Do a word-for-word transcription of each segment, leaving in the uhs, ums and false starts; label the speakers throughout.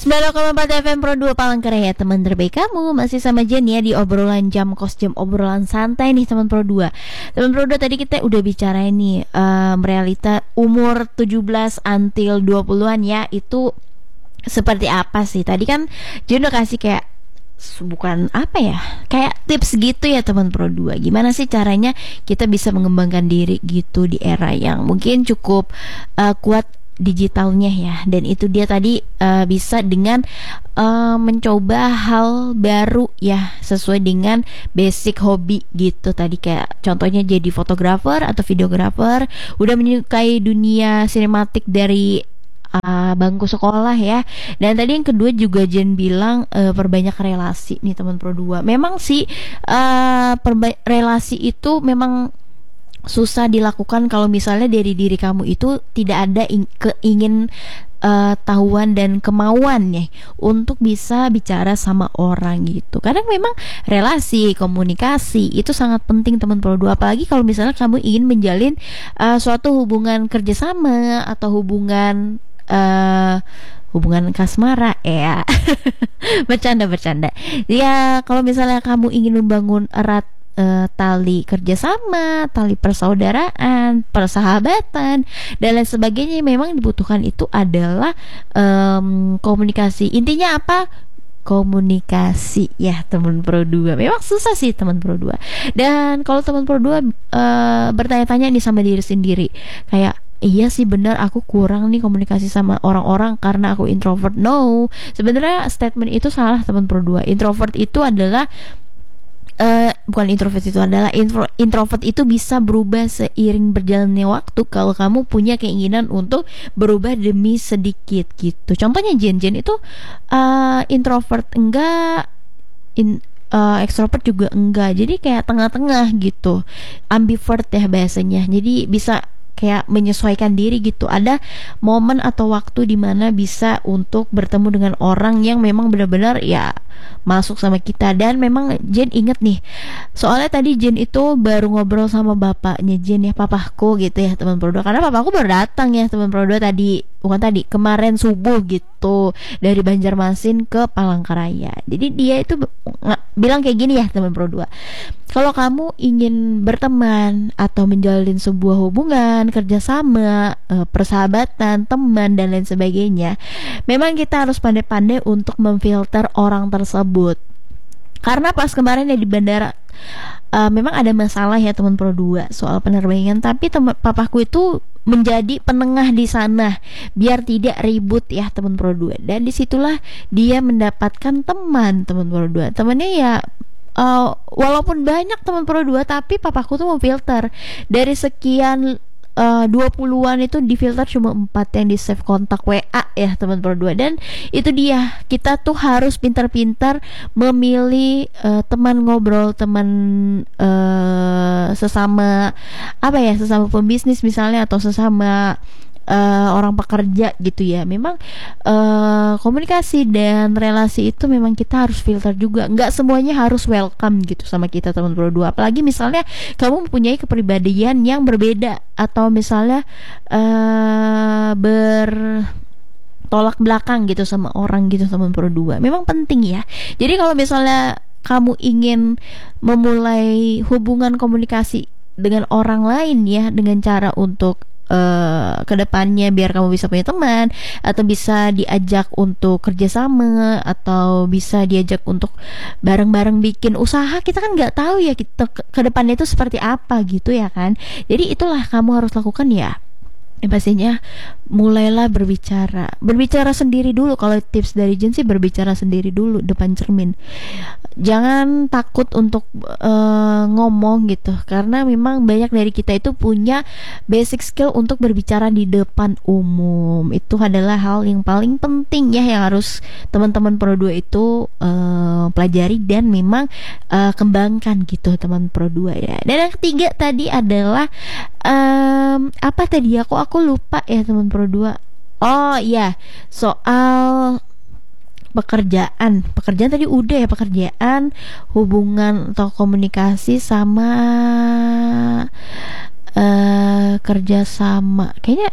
Speaker 1: sembilan koma empat F M Pro dua Palangkaraya, teman terbaik kamu. Masih sama Jen ya di obrolan jam kos, jam obrolan santai nih teman Pro dua. Teman Pro dua, tadi kita udah bicara nih um, realita umur tujuh belas until dua puluhan ya. Itu seperti apa sih? Tadi kan Jen udah kasih kayak bukan apa ya, kayak tips gitu ya teman Pro dua. Gimana sih caranya kita bisa mengembangkan diri gitu di era yang mungkin cukup uh, kuat digitalnya ya. Dan itu dia tadi uh, bisa dengan uh, mencoba hal baru ya, sesuai dengan basic hobi gitu. Tadi kayak contohnya jadi fotografer atau videografer, udah menyukai dunia sinematik dari uh, bangku sekolah ya. Dan tadi yang kedua juga Jen bilang uh, perbanyak relasi nih teman Pro dua. Memang sih uh, perba- relasi itu memang susah dilakukan kalau misalnya dari diri kamu itu tidak ada in- keingin uh, tahuan dan kemauan ya untuk bisa bicara sama orang gitu. Kadang memang relasi, komunikasi itu sangat penting teman Pro dua. Apalagi kalau misalnya kamu ingin menjalin uh, suatu hubungan kerjasama atau hubungan uh, hubungan kasmara ya. Bercanda-bercanda ya. Kalau misalnya kamu ingin membangun erat Uh, tali kerjasama, tali persaudaraan, persahabatan, dan lain sebagainya, memang dibutuhkan itu adalah um, komunikasi. Intinya apa? Komunikasi ya teman Pro dua. Memang susah sih teman Pro dua. Dan kalau teman Pro dua uh, bertanya-tanya nih sama diri sendiri, kayak iya sih benar aku kurang nih komunikasi sama orang-orang karena aku introvert. No, sebenarnya statement itu salah teman Pro dua. Introvert itu adalah Uh, bukan introvert itu adalah intro, introvert itu bisa berubah seiring berjalannya waktu kalau kamu punya keinginan untuk berubah demi sedikit gitu. Contohnya Jen Jen itu uh, introvert enggak, in, uh, extrovert juga enggak, jadi kayak tengah-tengah gitu, ambivert ya bahasanya. Jadi bisa kayak menyesuaikan diri gitu. Ada momen atau waktu dimana bisa untuk bertemu dengan orang yang memang benar-benar ya masuk sama kita. Dan memang Jen inget nih, soalnya tadi Jen itu baru ngobrol sama bapaknya Jen ya, papahku gitu ya teman Pro dua. Karena papaku baru datang ya teman Pro dua tadi, bukan tadi, kemarin subuh gitu, dari Banjarmasin ke Palangkaraya. Jadi dia itu ng- bilang kayak gini ya teman Pro dua. Kalau kamu ingin berteman atau menjalin sebuah hubungan kerjasama, persahabatan, teman dan lain sebagainya, memang kita harus pandai-pandai untuk memfilter orang tersebut. Karena pas kemarin ya di bandara, uh, memang ada masalah ya teman Pro dua soal penerbangan, tapi teman papaku itu menjadi penengah di sana biar tidak ribut ya teman Pro dua. Dan disitulah dia mendapatkan teman teman Pro dua. Temannya ya Uh, walaupun banyak teman Pro dua, tapi papaku tuh memfilter dari sekian uh, dua puluhan itu difilter cuma empat yang di save kontak W A ya teman Pro dua. Dan itu dia, kita tuh harus pintar-pintar memilih uh, teman ngobrol, teman uh, sesama apa ya, sesama pembisnis misalnya, atau sesama Uh, orang pekerja gitu ya. Memang uh, komunikasi dan relasi itu memang kita harus filter juga. Nggak semuanya harus welcome gitu sama kita teman Pro dua. Apalagi misalnya kamu mempunyai kepribadian yang berbeda, atau misalnya uh, ber tolak belakang gitu sama orang gitu teman Pro dua. Memang penting ya. Jadi kalau misalnya kamu ingin memulai hubungan komunikasi dengan orang lain ya, dengan cara untuk Uh, kedepannya biar kamu bisa punya teman, atau bisa diajak untuk kerjasama, atau bisa diajak untuk bareng-bareng bikin usaha, kita kan nggak tahu ya kita ke- kedepannya itu seperti apa gitu ya kan. Jadi itulah kamu harus lakukan ya. Ya, pastinya mulailah berbicara berbicara sendiri dulu. Kalau tips dari Jen sih, berbicara sendiri dulu depan cermin. Jangan takut untuk uh, ngomong gitu, karena memang banyak dari kita itu punya basic skill untuk berbicara di depan umum. Itu adalah hal yang paling penting ya, yang harus teman-teman Pro dua itu uh, pelajari dan memang uh, kembangkan gitu teman Pro dua ya. Dan yang ketiga tadi adalah um, apa tadi ya, kok aku lupa ya teman Pro dua. Oh iya, soal pekerjaan. Pekerjaan tadi udah ya, pekerjaan, hubungan atau komunikasi sama uh, kerja sama. Kayaknya it,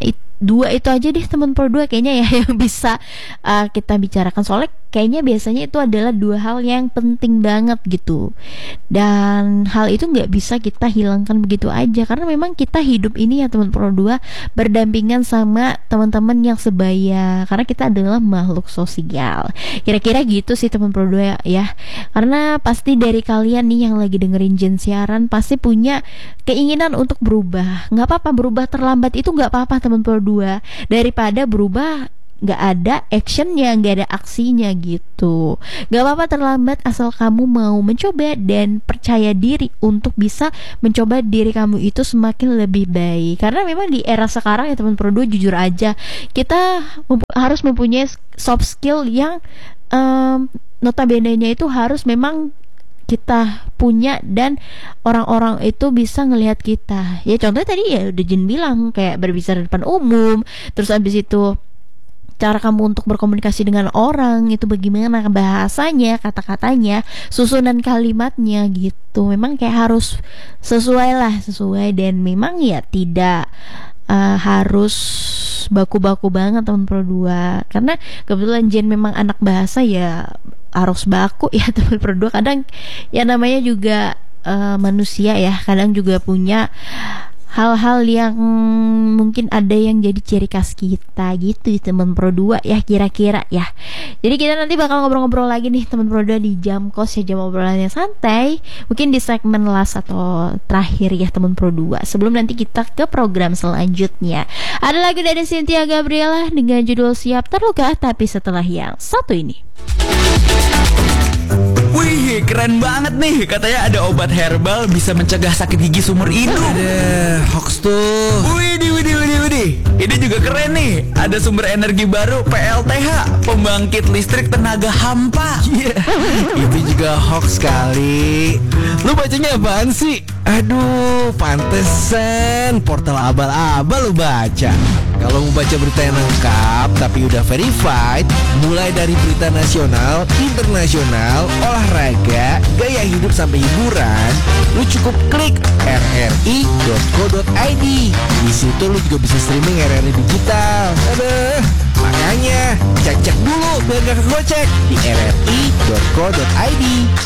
Speaker 1: dua itu aja deh teman pro dua kayaknya ya yang bisa uh, kita bicarakan, soalnya kayaknya biasanya itu adalah dua hal yang penting banget gitu, dan hal itu nggak bisa kita hilangkan begitu aja karena memang kita hidup ini ya teman pro dua berdampingan sama teman-teman yang sebaya, karena kita adalah makhluk sosial. Kira-kira gitu sih teman pro dua ya, karena pasti dari kalian nih yang lagi dengerin Jen siaran pasti punya keinginan untuk berubah. Nggak apa-apa berubah terlambat, itu nggak apa-apa teman pro dua, daripada berubah nggak ada actionnya, nggak ada aksinya gitu. Nggak apa-apa terlambat asal kamu mau mencoba dan percaya diri untuk bisa mencoba diri kamu itu semakin lebih baik. Karena memang di era sekarang ya teman pro dua, jujur aja kita mempu- harus mempunyai soft skill yang um, notabene-nya itu harus memang kita punya dan orang-orang itu bisa ngelihat kita. Ya contohnya tadi ya udah Jen bilang kayak berbicara di depan umum, terus abis itu cara kamu untuk berkomunikasi dengan orang itu bagaimana, bahasanya, kata-katanya, susunan kalimatnya gitu. Memang kayak harus sesuai lah, sesuai, dan memang ya tidak uh, harus baku-baku banget teman pro dua. Karena kebetulan Jen memang anak bahasa ya harus baku ya teman pro dua. Kadang ya namanya juga uh, manusia ya, kadang juga punya hal-hal yang mungkin ada yang jadi ciri khas kita gitu teman pro dua ya kira-kira ya. Jadi kita nanti bakal ngobrol-ngobrol lagi nih teman pro dua di jam kos ya, jam obrolannya santai, mungkin di segmen last atau terakhir ya teman pro dua, sebelum nanti kita ke program selanjutnya. Ada lagu dari Cynthia Gabriela dengan judul Siap Terluka Tapi Setelah Yang Satu Ini.
Speaker 2: Wih, keren banget nih. Katanya ada obat herbal bisa mencegah sakit gigi seumur hidup.
Speaker 3: Ada hoax tuh.
Speaker 2: Widih, widih, widih, widih. Ini juga keren nih. Ada sumber energi baru P L T H, pembangkit listrik tenaga hampa.
Speaker 3: Iya, itu juga hoax kali. Lu bacanya apaan sih? Aduh, pantesan portal abal-abal lu baca. Kalau mau baca berita yang lengkap tapi udah verified, mulai dari berita nasional, internasional, olahraga, gaya hidup sampai hiburan, lu cukup klik r r i dot co dot i d. Di situ lu juga bisa streaming R R I digital. Aduh, makanya cek-cek dulu biar gak kegocek di r r i dot co dot i d.